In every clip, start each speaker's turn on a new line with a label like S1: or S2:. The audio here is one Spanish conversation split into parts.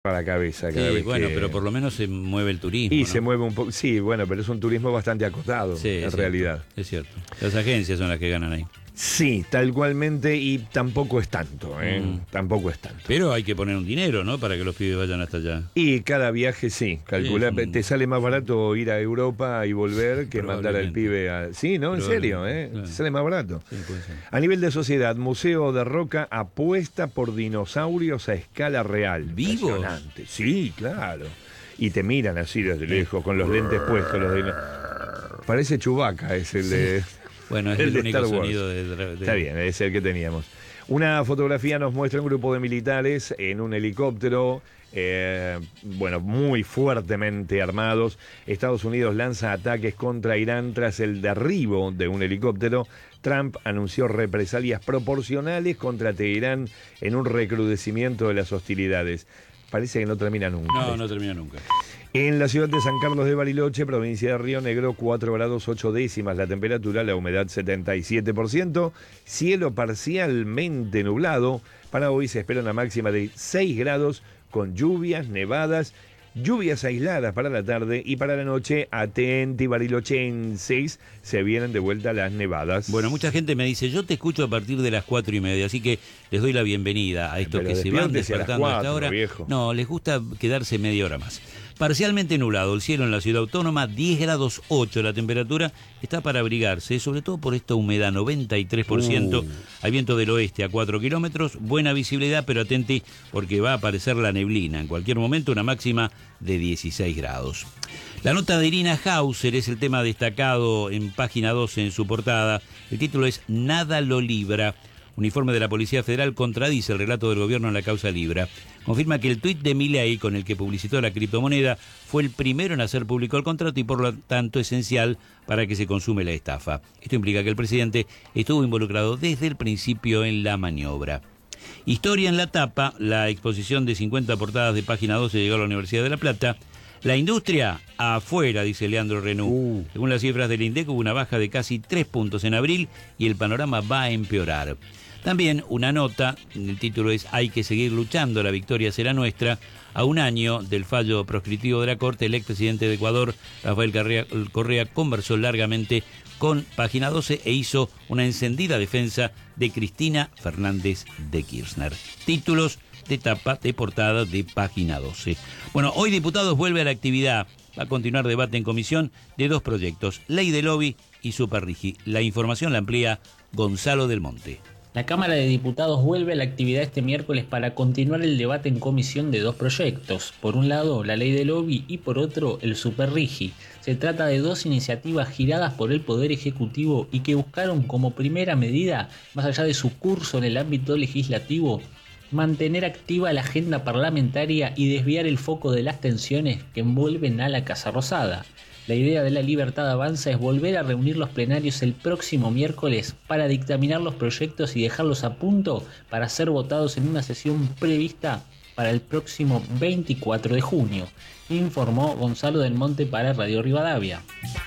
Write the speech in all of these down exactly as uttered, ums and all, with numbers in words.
S1: a la cabeza cada
S2: Sí,
S1: vez
S2: bueno,
S1: que...
S2: pero por lo menos se mueve el turismo,
S1: Y
S2: ¿no?
S1: se mueve un poco, sí, bueno, pero es un turismo bastante acotado,
S2: Sí,
S1: en
S2: es
S1: realidad.
S2: cierto, es cierto. Las agencias son las que ganan ahí.
S1: Sí, tal cualmente, y tampoco es tanto, ¿eh?
S2: Mm.
S1: Tampoco es tanto.
S2: Pero hay que poner un dinero, ¿no? Para que los pibes vayan hasta allá.
S1: Y cada viaje, sí, calcula,
S2: Sí, es un-
S1: te sale más barato ir a Europa y volver que mandar al
S2: Probablemente.
S1: pibe a... Sí, ¿no? En serio, ¿eh?
S2: Probablemente, claro.
S1: Te sale más barato.
S2: Sí, puede ser.
S1: A nivel de sociedad, Museo de Roca apuesta por dinosaurios a escala real.
S2: ¿Vivos?
S1: Impresionante. Sí, claro. Y te miran así desde lejos, con los lentes puestos. Los dino- Parece Chewbacca, es el de...
S2: Bueno, es
S1: El
S2: el,
S1: de
S2: único
S1: Star Wars.
S2: sonido de, de-
S1: Está bien, es el que teníamos. Una fotografía nos muestra un grupo de militares en un helicóptero, eh, bueno, muy fuertemente armados. Estados Unidos lanza ataques contra Irán tras el derribo de un helicóptero. Trump anunció represalias proporcionales contra Teherán en un recrudecimiento de las hostilidades. Parece que no termina nunca.
S2: No, no termina nunca.
S1: En la ciudad de San Carlos de Bariloche, provincia de Río Negro, cuatro grados ocho décimas la temperatura, la humedad setenta y siete por ciento, cielo parcialmente nublado. Para hoy se espera una máxima de seis grados con lluvias, nevadas, lluvias aisladas para la tarde y para la noche, atenti barilochenses, se vienen de vuelta las nevadas.
S2: Bueno, mucha gente me dice, yo te escucho a partir de las cuatro y media, así que les doy la bienvenida a estos
S1: Pero
S2: que se van
S1: despiértese a las
S2: despertando a esta
S1: cuatro,
S2: hora.
S1: viejo.
S2: No, les gusta quedarse media hora más. Parcialmente nublado el cielo en la ciudad autónoma, diez grados ocho la temperatura, está para abrigarse, sobre todo por esta humedad, noventa y tres por ciento.
S1: Uh.
S2: Hay viento del oeste a cuatro kilómetros, buena visibilidad, pero atenti porque va a aparecer la neblina. En cualquier momento una máxima de dieciséis grados. La nota de Irina Hauser es el tema destacado en página doce en su portada. El título es Nada lo libra. Un informe de la Policía Federal contradice el relato del gobierno en la causa Libra. Confirma que el tuit de Milei con el que publicitó la criptomoneda fue el primero en hacer público el contrato y por lo tanto esencial para que se consume la estafa. Esto implica que el presidente estuvo involucrado desde el principio en la maniobra. Historia en la tapa, la exposición de cincuenta portadas de página doce llegó a la Universidad de La Plata. La industria afuera, dice Leandro Renú.
S1: Uh.
S2: Según las cifras del INDEC hubo una baja de casi tres puntos en abril y el panorama va a empeorar. También una nota, el título es Hay que seguir luchando, la victoria será nuestra. A un año del fallo proscriptivo de la Corte, el expresidente de Ecuador, Rafael Correa, Correa conversó largamente con Página doce e hizo una encendida defensa de Cristina Fernández de Kirchner. Títulos de tapa de portada de Página doce. Bueno, hoy Diputados vuelve a la actividad. Va a continuar debate en comisión de dos proyectos, Ley de Lobby y Superrigi. La información la amplía Gonzalo del Monte.
S3: La Cámara de Diputados vuelve a la actividad este miércoles para continuar el debate en comisión de dos proyectos. Por un lado, la ley de lobby y por otro, el Superrigi. Se trata de dos iniciativas giradas por el Poder Ejecutivo y que buscaron como primera medida, más allá de su curso en el ámbito legislativo, mantener activa la agenda parlamentaria y desviar el foco de las tensiones que envuelven a la Casa Rosada. La idea de la Libertad Avanza es volver a reunir los plenarios el próximo miércoles para dictaminar los proyectos y dejarlos a punto para ser votados en una sesión prevista para el próximo veinticuatro de junio, informó Gonzalo del Monte para Radio Rivadavia.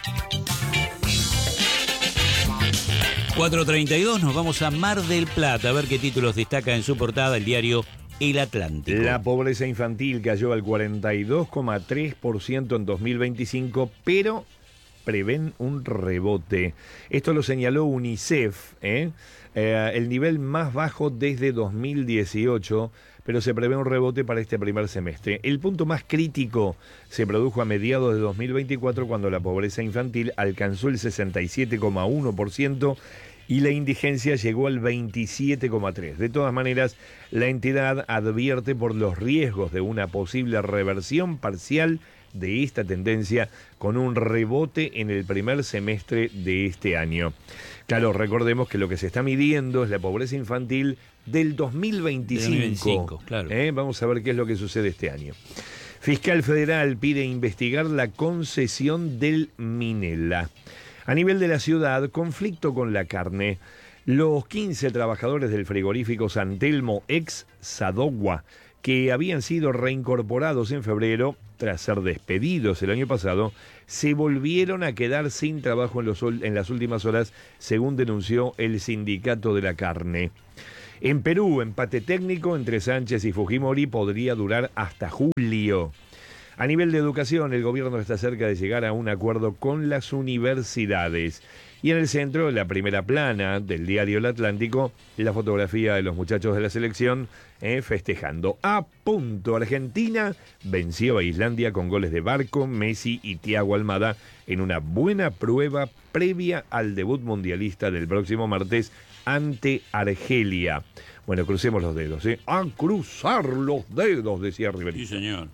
S2: cuatro treinta y dos, nos vamos a Mar del Plata a ver qué títulos destaca en su portada el diario El Atlántico.
S1: La pobreza infantil cayó al cuarenta y dos coma tres por ciento en dos mil veinticinco, pero prevén un rebote. Esto lo señaló UNICEF, ¿eh? Eh, el nivel más bajo desde dos mil dieciocho, pero se prevé un rebote para este primer semestre. El punto más crítico se produjo a mediados de dos mil veinticuatro, cuando la pobreza infantil alcanzó el sesenta y siete coma uno por ciento y la indigencia llegó al veintisiete coma tres por ciento. De todas maneras, la entidad advierte por los riesgos de una posible reversión parcial de esta tendencia con un rebote en el primer semestre de este año. Claro, recordemos que lo que se está midiendo es la pobreza infantil del dos mil veinticinco.
S2: dos mil veinticinco, claro.
S1: ¿Eh? Vamos a ver qué es lo que sucede este año. Fiscal Federal pide investigar la concesión del Minela. A nivel de la ciudad, conflicto con la carne. Los quince trabajadores del frigorífico San Telmo ex Sadogua, que habían sido reincorporados en febrero tras ser despedidos el año pasado, se volvieron a quedar sin trabajo en, los, en las últimas horas, según denunció el sindicato de la carne. En Perú, empate técnico entre Sánchez y Fujimori podría durar hasta julio. A nivel de educación, el gobierno está cerca de llegar a un acuerdo con las universidades. Y en el centro, la primera plana del diario El Atlántico, la fotografía de los muchachos de la selección eh, festejando. A punto, Argentina venció a Islandia con goles de Barco, Messi y Thiago Almada en una buena prueba previa al debut mundialista del próximo martes ante Argelia. Bueno, crucemos los dedos, ¿eh? A cruzar los dedos, decía Riverito.
S2: Sí, señor.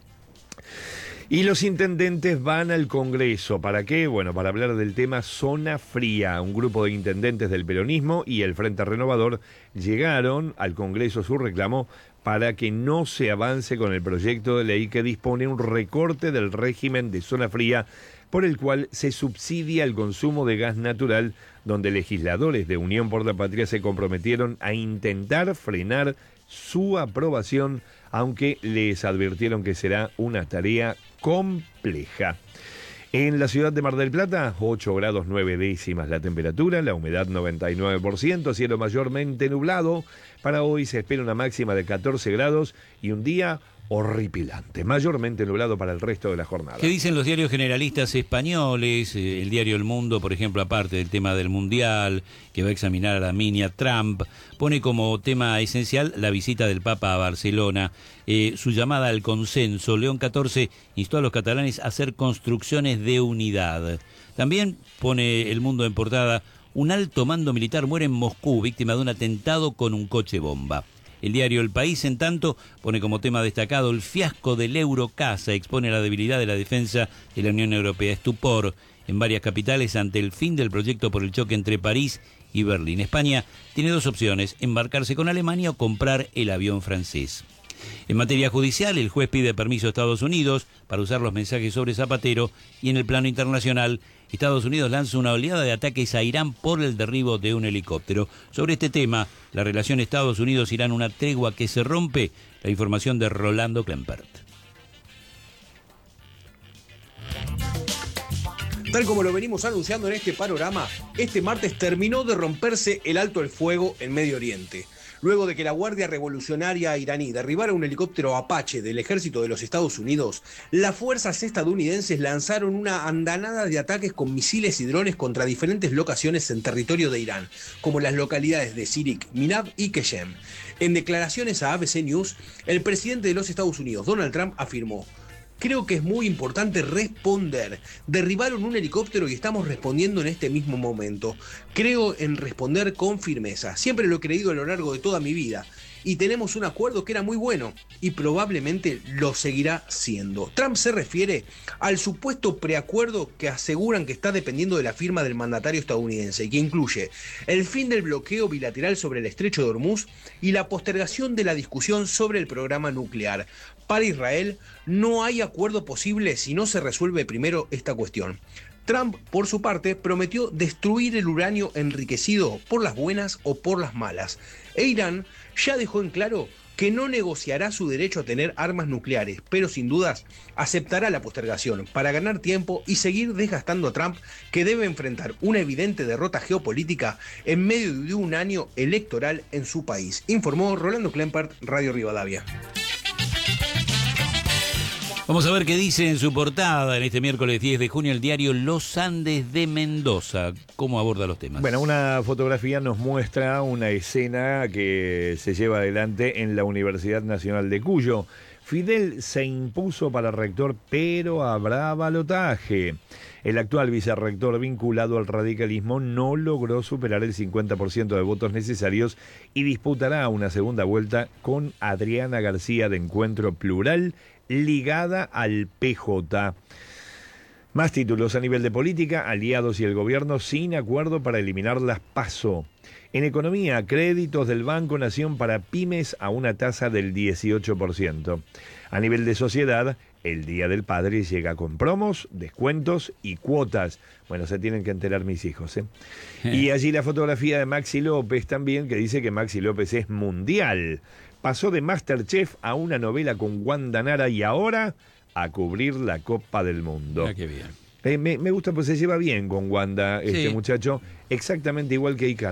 S1: Y los intendentes van al Congreso. ¿Para qué? Bueno, para hablar del tema Zona Fría. Un grupo de intendentes del peronismo y el Frente Renovador llegaron al Congreso su reclamo para que no se avance con el proyecto de ley que dispone un recorte del régimen de Zona Fría por el cual se subsidia el consumo de gas natural, donde legisladores de Unión por la Patria se comprometieron a intentar frenar su aprobación, aunque les advirtieron que será una tarea compleja. En la ciudad de Mar del Plata, ocho grados nueve décimas la temperatura, la humedad noventa y nueve por ciento, cielo mayormente nublado. Para hoy se espera una máxima de catorce grados y un día horripilante, mayormente nublado para el resto de la jornada.
S2: ¿Qué dicen los diarios generalistas españoles? Eh, el diario El Mundo, por ejemplo, aparte del tema del Mundial, que va a examinar a la mini a Trump, pone como tema esencial la visita del Papa a Barcelona, eh, su llamada al consenso. León catorce instó a los catalanes a hacer construcciones de unidad. También pone El Mundo en portada: un alto mando militar muere en Moscú, víctima de un atentado con un coche bomba. El diario El País, en tanto, pone como tema destacado el fiasco del Eurocasa, expone la debilidad de la defensa de la Unión Europea. Estupor en varias capitales ante el fin del proyecto por el choque entre París y Berlín. España tiene dos opciones: embarcarse con Alemania o comprar el avión francés. En materia judicial, el juez pide permiso a Estados Unidos para usar los mensajes sobre Zapatero, y en el plano internacional, Estados Unidos lanza una oleada de ataques a Irán por el derribo de un helicóptero. Sobre este tema, la relación Estados Unidos-Irán, una tregua que se rompe, la información de Rolando Klempert.
S4: Tal como lo venimos anunciando en este panorama, este martes terminó de romperse el alto el fuego en Medio Oriente. Luego de que la Guardia Revolucionaria iraní derribara un helicóptero Apache del ejército de los Estados Unidos, las fuerzas estadounidenses lanzaron una andanada de ataques con misiles y drones contra diferentes locaciones en territorio de Irán, como las localidades de Sirik, Minab y Keshem. En declaraciones a A B C News, el presidente de los Estados Unidos, Donald Trump, afirmó: creo que es muy importante responder. Derribaron un helicóptero y estamos respondiendo en este mismo momento. Creo en responder con firmeza. Siempre lo he creído a lo largo de toda mi vida. Y tenemos un acuerdo que era muy bueno y probablemente lo seguirá siendo. Trump se refiere al supuesto preacuerdo que aseguran que está dependiendo de la firma del mandatario estadounidense y que incluye el fin del bloqueo bilateral sobre el estrecho de Hormuz y la postergación de la discusión sobre el programa nuclear. Para Israel no hay acuerdo posible si no se resuelve primero esta cuestión. Trump, por su parte, prometió destruir el uranio enriquecido por las buenas o por las malas. E Irán ya dejó en claro que no negociará su derecho a tener armas nucleares, pero sin dudas aceptará la postergación para ganar tiempo y seguir desgastando a Trump, que debe enfrentar una evidente derrota geopolítica en medio de un año electoral en su país, informó Rolando Klempert, Radio Rivadavia.
S2: Vamos a ver qué dice en su portada en este miércoles diez de junio el diario Los Andes de Mendoza. ¿Cómo aborda los temas?
S1: Bueno, una fotografía nos muestra una escena que se lleva adelante en la Universidad Nacional de Cuyo. Fidel se impuso para rector, pero habrá balotaje. El actual vicerrector vinculado al radicalismo no logró superar el cincuenta por ciento de votos necesarios y disputará una segunda vuelta con Adriana García de Encuentro Plural, ligada al P J. Más títulos a nivel de política: aliados y el gobierno sin acuerdo para eliminar las PASO. En economía, créditos del Banco Nación para pymes a una tasa del dieciocho por ciento. A nivel de sociedad, el Día del Padre llega con promos, descuentos y cuotas. Bueno, se tienen que enterar mis hijos, ¿eh? Y allí la fotografía de Maxi López también, que dice que Maxi López es mundial. Pasó de MasterChef a una novela con Wanda Nara y ahora a cubrir la Copa del Mundo.
S2: Ah, qué bien.
S1: Eh, me, me gusta, pues se lleva bien con Wanda, este
S2: Sí.
S1: muchacho, exactamente igual que Icardi.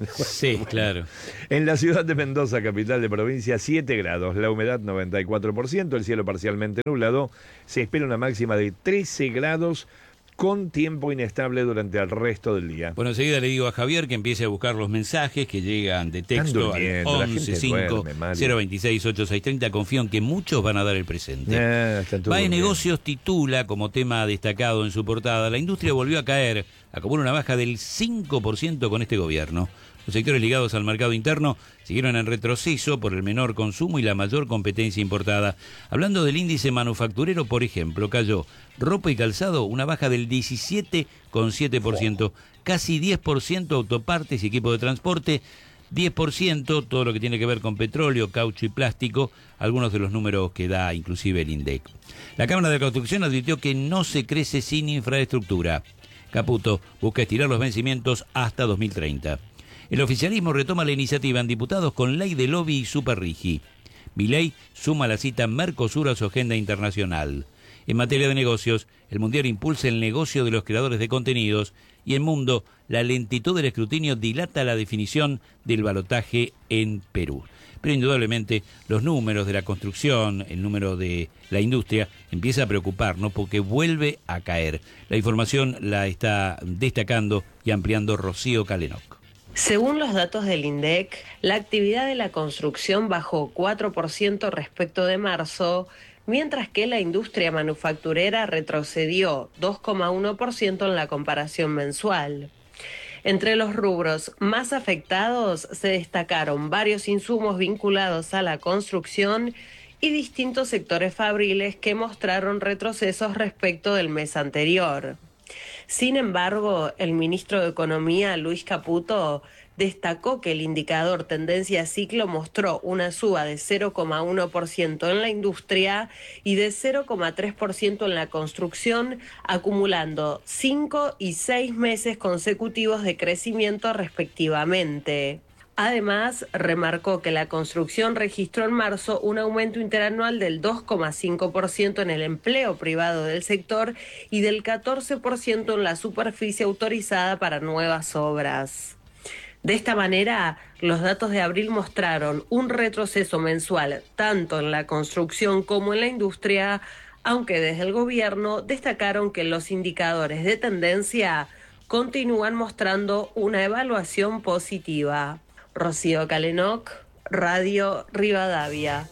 S2: Sí, claro.
S1: En la ciudad de Mendoza, capital de provincia, siete grados, la humedad noventa y cuatro por ciento, el cielo parcialmente nublado, se espera una máxima de trece grados con tiempo inestable durante el resto del día.
S2: Bueno, enseguida le digo a Javier que empiece a buscar los mensajes que llegan de texto al once cinco cero veintiséis ochenta y seis treinta. Confío en que muchos van a dar el presente.
S1: Ah,
S2: Vae Negocios titula como tema destacado en su portada: la industria volvió a caer, acumula una baja del cinco por ciento con este gobierno. Los sectores ligados al mercado interno siguieron en retroceso por el menor consumo y la mayor competencia importada. Hablando del índice manufacturero, por ejemplo, cayó ropa y calzado, una baja del diecisiete coma siete por ciento, casi diez por ciento autopartes y equipo de transporte, diez por ciento todo lo que tiene que ver con petróleo, caucho y plástico, algunos de los números que da inclusive el INDEC. La Cámara de Construcción advirtió que no se crece sin infraestructura. Caputo busca estirar los vencimientos hasta dos mil treinta. El oficialismo retoma la iniciativa en diputados con ley de lobby y superrigi. Milei suma la cita Mercosur a su agenda internacional. En materia de negocios, el Mundial impulsa el negocio de los creadores de contenidos y en Mundo, la lentitud del escrutinio dilata la definición del balotaje en Perú. Pero indudablemente los números de la construcción, el número de la industria, empieza a preocupar, ¿no? Porque vuelve a caer. La información la está destacando y ampliando Rocío Calenoc.
S5: Según los datos del INDEC, la actividad de la construcción bajó cuatro por ciento respecto de marzo, mientras que la industria manufacturera retrocedió dos coma uno por ciento en la comparación mensual. Entre los rubros más afectados se destacaron varios insumos vinculados a la construcción y distintos sectores fabriles que mostraron retrocesos respecto del mes anterior. Sin embargo, el ministro de Economía, Luis Caputo, destacó que el indicador tendencia ciclo mostró una suba de cero coma uno por ciento en la industria y de cero coma tres por ciento en la construcción, acumulando cinco y seis meses consecutivos de crecimiento respectivamente. Además, remarcó que la construcción registró en marzo un aumento interanual del dos coma cinco por ciento en el empleo privado del sector y del catorce por ciento en la superficie autorizada para nuevas obras. De esta manera, los datos de abril mostraron un retroceso mensual tanto en la construcción como en la industria, aunque desde el gobierno destacaron que los indicadores de tendencia continúan mostrando una evaluación positiva. Rocío Calenoc, Radio Rivadavia.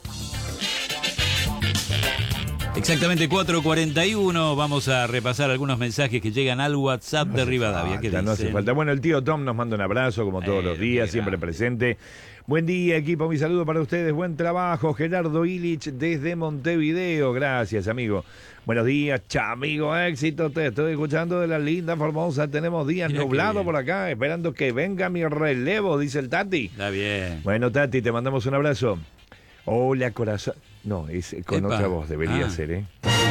S2: Exactamente cuatro cuarenta y uno, vamos a repasar algunos mensajes que llegan al WhatsApp
S1: no
S2: de Rivadavia.
S1: Falta,
S2: ¿Qué dicen?
S1: no hace falta. Bueno, el tío Tom nos manda un abrazo, como todos
S2: eh,
S1: los días, siempre presente. Buen día, equipo, mi saludo para ustedes, buen trabajo. Gerardo Illich desde Montevideo, gracias, amigo. Buenos días, chamigo, éxito, te estoy escuchando de la linda Formosa. Tenemos días nublados por acá, esperando que venga mi relevo, dice el Tati.
S2: Está bien.
S1: Bueno, Tati, te mandamos un abrazo. Hola, corazón. No, es con
S2: Epa.
S1: otra voz, debería
S2: Ah.
S1: ser, ¿eh?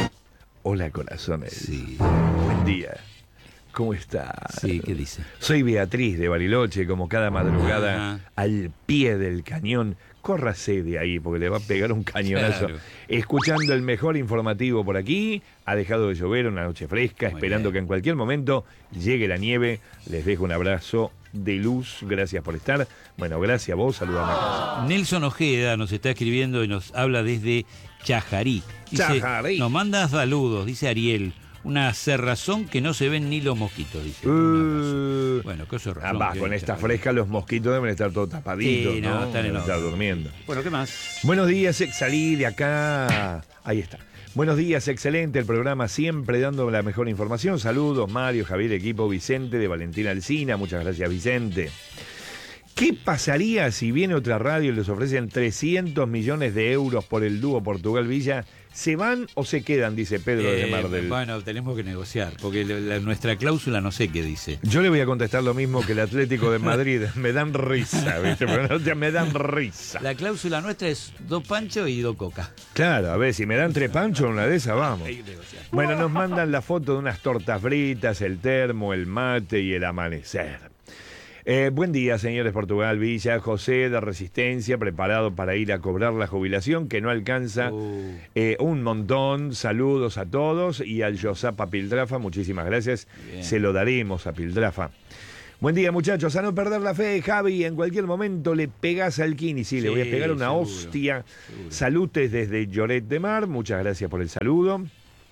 S1: Hola, corazones.
S2: Sí.
S1: Buen día. ¿Cómo estás?
S2: Sí, ¿qué dice?
S1: Soy Beatriz de Bariloche, como cada madrugada,
S2: Ajá.
S1: al pie del cañón. Córrase de ahí, porque le va a pegar un cañonazo.
S2: Claro.
S1: Escuchando el mejor informativo por aquí. Ha dejado de llover, una noche fresca,
S2: Muy
S1: esperando
S2: bien.
S1: que en cualquier momento llegue la nieve. Les dejo un abrazo de luz. Gracias por estar. Bueno, gracias a vos. Saludame a casa.
S2: Nelson Ojeda nos está escribiendo y nos habla desde Chajarí. Dice,
S1: Chajarí.
S2: Nos manda saludos, dice Ariel. Una cerrazón que no se ven ni los mosquitos, dice.
S1: Uh,
S2: Bueno, qué cerrazón.
S1: ambas,
S2: que
S1: con
S2: hay,
S1: esta
S2: Chajarí.
S1: fresca los mosquitos deben estar todos tapaditos,
S2: Sí, no,
S1: ¿no?
S2: están en
S1: Deben estar
S2: orden.
S1: durmiendo.
S2: Bueno, ¿qué más?
S1: Buenos días, ex- salí de acá. Ahí está. Buenos días, excelente el programa, siempre dando la mejor información. Saludos, Mario, Javier, equipo, Vicente de Valentina Alsina. Muchas gracias, Vicente. ¿Qué pasaría si viene otra radio y les ofrecen trescientos millones de euros por el dúo Portugal-Villa? ¿Se van o se quedan? Dice Pedro de
S2: Eh,
S1: Mar del...
S2: Bueno, tenemos que negociar, porque la- la- nuestra cláusula no sé qué dice.
S1: Yo le voy a contestar lo mismo que el Atlético de Madrid. Me dan risa, ¿viste? Pero no, me dan risa.
S2: La cláusula nuestra es dos panchos y dos coca.
S1: Claro, a ver, si me dan tres panchos, una de esas, vamos.
S2: Hay que negociar.
S1: Bueno, nos mandan la foto de unas tortas fritas, el termo, el mate y el amanecer. Eh, buen día, señores Portugal Villa. José de Resistencia, preparado para ir a cobrar la jubilación, que no alcanza
S2: Uh.
S1: eh, un montón. Saludos a todos y al Yosapa Piltrafa, muchísimas gracias.
S2: Bien.
S1: Se lo daremos a Piltrafa. Buen día, muchachos. A no perder la fe, Javi. En cualquier momento le pegás al Kini. Sí, sí, le voy a pegar una seguro, hostia. Seguro. Salutes desde Lloret de Mar. Muchas gracias por el saludo.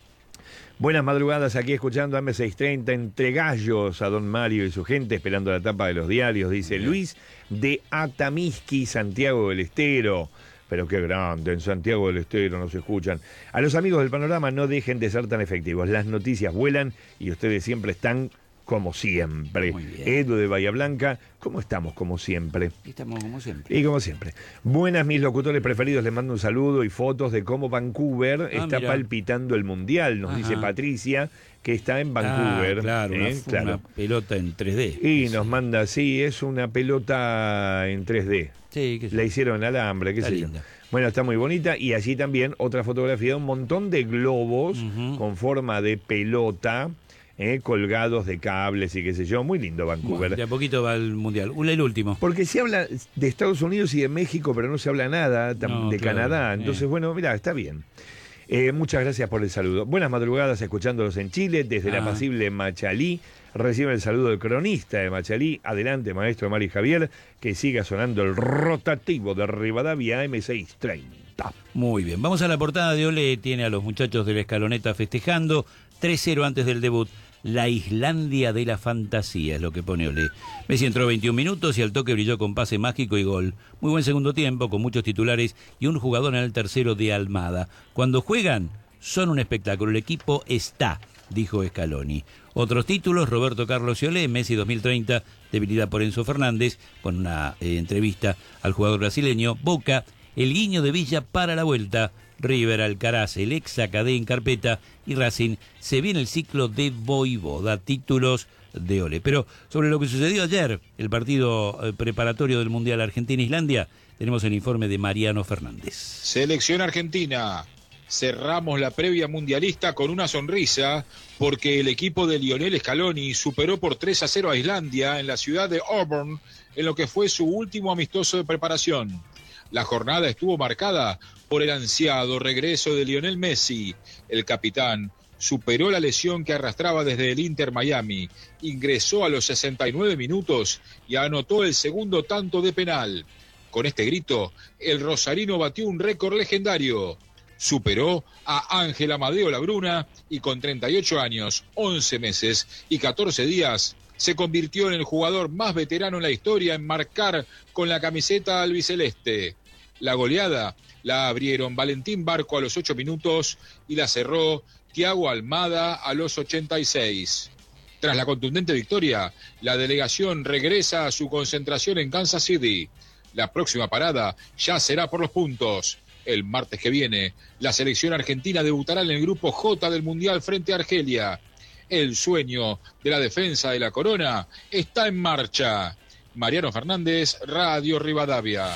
S1: Buenas madrugadas aquí escuchando a eme seiscientos treinta entre gallos a don Mario y su gente esperando la tapa de los diarios, dice Bien. Luis de Atamisqui, Santiago del Estero. Pero qué grande, en Santiago del Estero nos escuchan. A los amigos del Panorama, no dejen de ser tan efectivos. Las noticias vuelan y ustedes siempre están como siempre. Edu de Bahía Blanca, ¿cómo estamos como siempre?
S2: Estamos como siempre.
S1: Y como siempre. Buenas, mis locutores preferidos, les mando un saludo y fotos de cómo Vancouver ah, está mirá. palpitando el Mundial, nos Ajá. dice Patricia, que está en Vancouver.
S2: Ah, claro, ¿eh? una, claro, una pelota en tres D.
S1: Y sí. nos manda, sí, es una pelota en tres D.
S2: Sí, que sí.
S1: La hicieron en alambre, qué
S2: está
S1: sé
S2: linda.
S1: yo. Bueno, está muy bonita. Y allí también otra fotografía de un montón de globos uh-huh. con forma de pelota. Eh, colgados de cables y qué sé yo, muy lindo Vancouver.
S2: Bueno, de a poquito va el Mundial. El último.
S1: Porque se habla de Estados Unidos y de México, pero no se habla nada no, de claro, Canadá. Entonces, eh. bueno, mirá, está bien. Eh, muchas gracias por el saludo. Buenas madrugadas escuchándolos en Chile, desde ah. la apacible Machalí. Recibe el saludo del cronista de Machalí. Adelante, maestro Mari Javier, que siga sonando el rotativo de Rivadavia eme seiscientos treinta.
S2: Muy bien, vamos a la portada de Olé. Tiene a los muchachos de la Escaloneta festejando. tres cero antes del debut. La Islandia de la fantasía es lo que pone Olé. Messi entró veintiún minutos y al toque brilló con pase mágico y gol. Muy buen segundo tiempo, con muchos titulares y un jugador en el tercero de Almada. Cuando juegan, son un espectáculo. El equipo está, dijo Scaloni. Otros títulos, Roberto Carlos y Olé, Messi dos mil treinta, debilidad por Enzo Fernández, con una eh, entrevista al jugador brasileño. Boca, el guiño de Villa para la vuelta. River, Alcaraz, el ex Acadé en carpeta y Racing, se viene el ciclo de Voivoda, títulos de Ole. Pero sobre lo que sucedió ayer, el partido preparatorio del Mundial Argentina-Islandia, tenemos el informe de Mariano Fernández.
S6: Selección Argentina. Cerramos la previa mundialista con una sonrisa porque el equipo de Lionel Scaloni superó por tres a cero a Islandia en la ciudad de Auburn en lo que fue su último amistoso de preparación. La jornada estuvo marcada por el ansiado regreso de Lionel Messi. El capitán superó la lesión que arrastraba desde el Inter Miami, ingresó a los sesenta y nueve minutos y anotó el segundo tanto de penal. Con este grito, el rosarino batió un récord legendario. Superó a Ángel Amadeo Labruna y con treinta y ocho años, once meses y catorce días, se convirtió en el jugador más veterano en la historia en marcar con la camiseta albiceleste. La goleada la abrieron Valentín Barco a los ocho minutos y la cerró Thiago Almada a los ochenta y seis. Tras la contundente victoria, la delegación regresa a su concentración en Kansas City. La próxima parada ya será por los puntos. El martes que viene, la selección argentina debutará en el grupo J del Mundial frente a Argelia. El sueño de la defensa de la corona está en marcha. Mariano Fernández, Radio Rivadavia.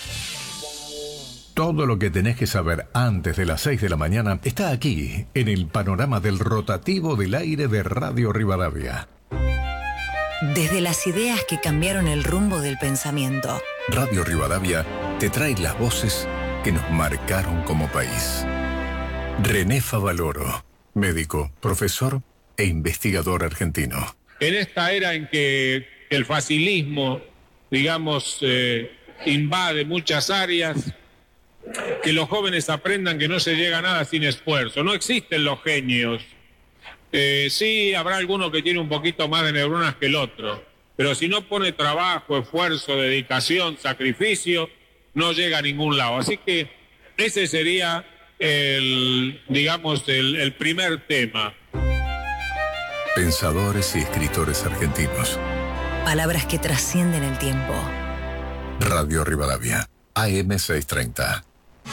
S7: Todo lo que tenés que saber antes de las seis de la mañana está aquí, en el panorama del rotativo del aire de Radio Rivadavia.
S8: Desde las ideas que cambiaron el rumbo del pensamiento.
S7: Radio Rivadavia te trae las voces que nos marcaron como país. René Favaloro, médico, profesor e investigador argentino.
S9: En esta era en que el facilismo, digamos, eh, invade muchas áreas, que los jóvenes aprendan que no se llega a nada sin esfuerzo. No existen los genios. Eh, sí, habrá alguno que tiene un poquito más de neuronas que el otro, pero si no pone trabajo, esfuerzo, dedicación, sacrificio, no llega a ningún lado. Así que ese sería el, digamos, el, el primer tema.
S7: Pensadores y escritores argentinos.
S8: Palabras que trascienden el tiempo.
S7: Radio Rivadavia, A M seiscientos treinta.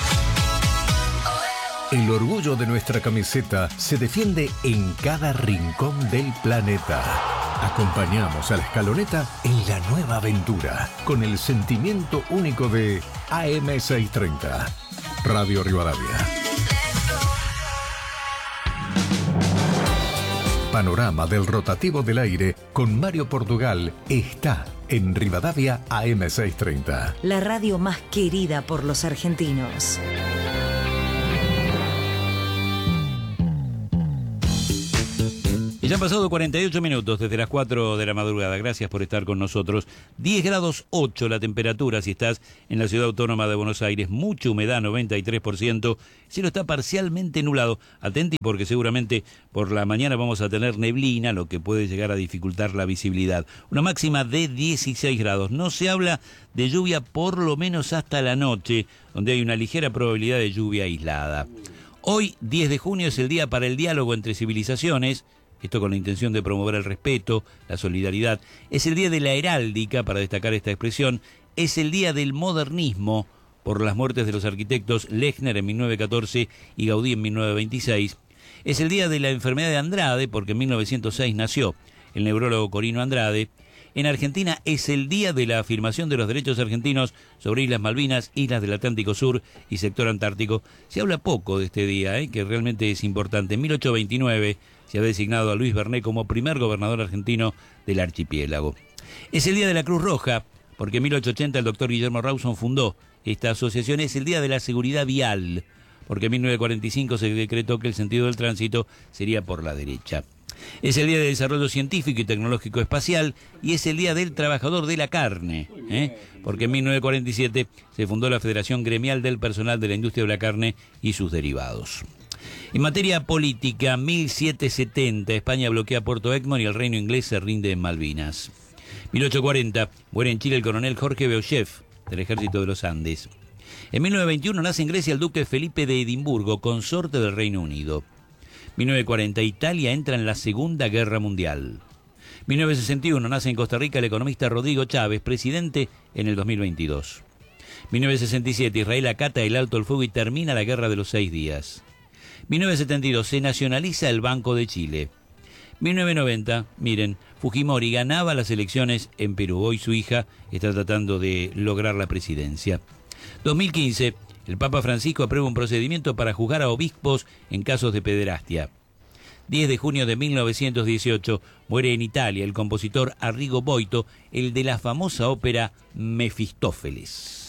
S7: El orgullo de nuestra camiseta se defiende en cada rincón del planeta. Acompañamos a la Escaloneta en la nueva aventura, con el sentimiento único de A M seiscientos treinta. Radio Rivadavia. Panorama del rotativo del aire con Mario Portugal está en Rivadavia A M seiscientos treinta.
S8: La radio más querida por los argentinos.
S2: Ya han pasado cuarenta y ocho minutos desde las cuatro de la madrugada. Gracias por estar con nosotros. diez grados ocho la temperatura si estás en la ciudad autónoma de Buenos Aires. Mucha humedad, noventa y tres por ciento. El cielo está parcialmente nublado. Atenti porque seguramente por la mañana vamos a tener neblina, lo que puede llegar a dificultar la visibilidad. Una máxima de dieciséis grados. No se habla de lluvia por lo menos hasta la noche, donde hay una ligera probabilidad de lluvia aislada. Hoy, diez de junio, es el día para el diálogo entre civilizaciones. Esto con la intención de promover el respeto, la solidaridad. Es el día de la heráldica, para destacar esta expresión. Es el día del modernismo, por las muertes de los arquitectos Lechner en mil novecientos catorce y Gaudí en mil novecientos veintiséis. Es el día de la enfermedad de Andrade, porque en mil novecientos seis nació el neurólogo Corino Andrade. En Argentina es el día de la afirmación de los derechos argentinos sobre Islas Malvinas, islas del Atlántico Sur y sector antártico. Se habla poco de este día, ¿eh? que realmente es importante. En mil ochocientos veintinueve se ha designado a Luis Bernet como primer gobernador argentino del archipiélago. Es el día de la Cruz Roja, porque en mil ochocientos ochenta el doctor Guillermo Rawson fundó esta asociación. Es el día de la seguridad vial, porque en mil novecientos cuarenta y cinco se decretó que el sentido del tránsito sería por la derecha. Es el día de desarrollo científico y tecnológico espacial y es el día del trabajador de la carne, ¿eh? porque en mil novecientos cuarenta y siete se fundó la Federación Gremial del Personal de la Industria de la Carne y sus derivados. En materia política, mil setecientos setenta, España bloquea Puerto Egmont y el reino inglés se rinde en Malvinas. mil ochocientos cuarenta, muere en Chile el coronel Jorge Beauchef, del ejército de los Andes. En mil novecientos veintiuno nace en Grecia el duque Felipe de Edimburgo, consorte del Reino Unido. mil novecientos cuarenta, Italia entra en la Segunda Guerra Mundial. mil novecientos sesenta y uno, nace en Costa Rica el economista Rodrigo Chávez, presidente en el dos mil veintidós. mil novecientos sesenta y siete, Israel acata el alto el fuego y termina la Guerra de los Seis Días. mil novecientos setenta y dos, se nacionaliza el Banco de Chile. mil novecientos noventa, miren, Fujimori ganaba las elecciones en Perú. Hoy su hija está tratando de lograr la presidencia. dos mil quince, el Papa Francisco aprueba un procedimiento para juzgar a obispos en casos de pederastia. diez de junio de mil novecientos dieciocho, muere en Italia el compositor Arrigo Boito, el de la famosa ópera Mefistófeles.